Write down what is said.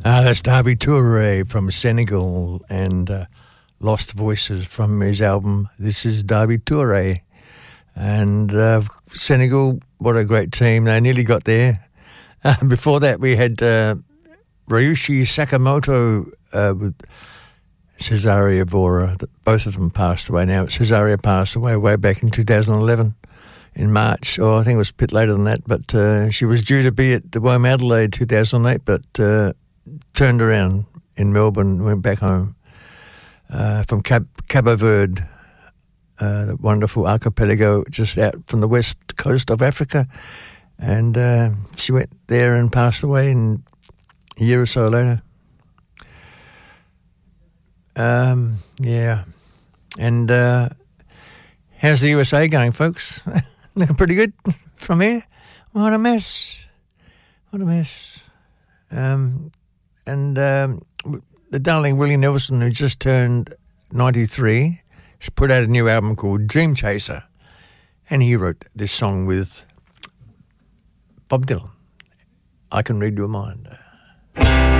That's Derby Touré from Senegal and Lost Voices from his album This is Derby Touré. And Senegal, what a great team. They nearly got there. Before that, we had Ryuichi Sakamoto with Cesaria Evora. Both of them passed away now. Cesaria passed away way back in 2011 in March. Or I think it was a bit later than that. But she was due to be at the WOMA Adelaide 2008, but turned around in Melbourne, went back home. From Cabo Verde, the wonderful archipelago just out from the west coast of Africa. And she went there and passed away a year or so later. Yeah. And how's the USA going, folks? Looking pretty good from here. What a mess. What a mess. The darling Willie Nelson, who just turned 93, has put out a new album called Dream Chaser. And he wrote this song with Bob Dylan, I Can Read Your Mind.